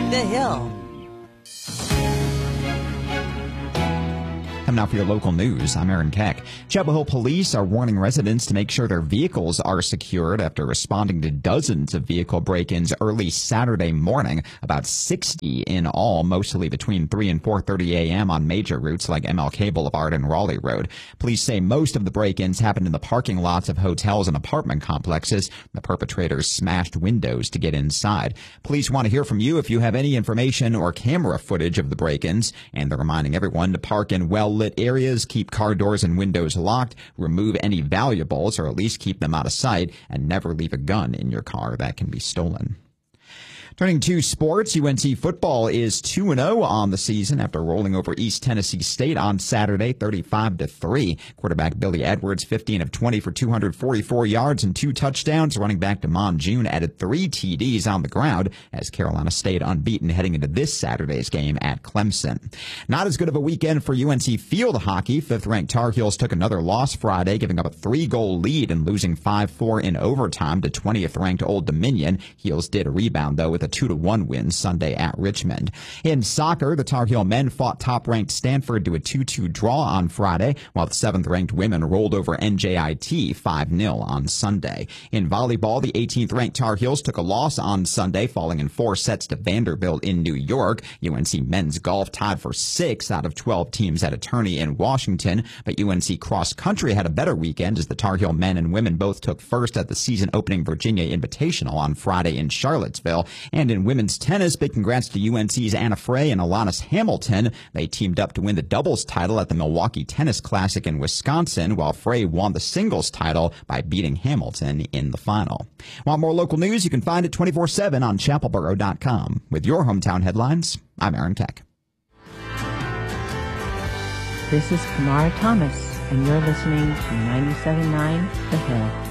The Hill. Coming out for your local news, I'm Aaron Keck. Chapel Hill police are warning residents to make sure their vehicles are secured after responding to dozens of vehicle break-ins early Saturday morning, about 60 in all, mostly between 3 and 4:30 a.m. on major routes like MLK Boulevard and Raleigh Road. Police say most of the break-ins happened in the parking lots of hotels and apartment complexes. The perpetrators smashed windows to get inside. Police want to hear from you if you have any information or camera footage of the break-ins, and they're reminding everyone to park in well-lit areas, keep car doors and windows locked, remove any valuables or at least keep them out of sight, and never leave a gun in your car that can be stolen. Turning to sports, UNC football is 2-0 on the season after rolling over East Tennessee State on Saturday, 35-3. Quarterback Billy Edwards, 15 of 20 for 244 yards and 2 touchdowns. Running back Damon June added 3 TDs on the ground as Carolina stayed unbeaten heading into this Saturday's game at Clemson. Not as good of a weekend for UNC field hockey. 5th-ranked Tar Heels took another loss Friday, giving up a 3-goal lead and losing 5-4 in overtime to 20th-ranked Old Dominion. Heels did rebound, though, with a 2-1 win Sunday at Richmond. In soccer, the Tar Heel men fought top-ranked Stanford to a 2-2 draw on Friday, while the 7th-ranked women rolled over NJIT 5-0 on Sunday. In volleyball, the 18th-ranked Tar Heels took a loss on Sunday, falling in 4 sets to Vanderbilt in New York. UNC men's golf tied for 6 out of 12 teams at a tourney in Washington, but UNC cross country had a better weekend as the Tar Heel men and women both took first at the season-opening Virginia Invitational on Friday in Charlottesville. And in women's tennis, big congrats to UNC's Anna Frey and Alanis Hamilton. They teamed up to win the doubles title at the Milwaukee Tennis Classic in Wisconsin, while Frey won the singles title by beating Hamilton in the final. Want more local news? You can find it 24/7 on chapelboro.com. With your hometown headlines, I'm Aaron Keck. This is Kamara Thomas, and you're listening to 97.9 The Hill.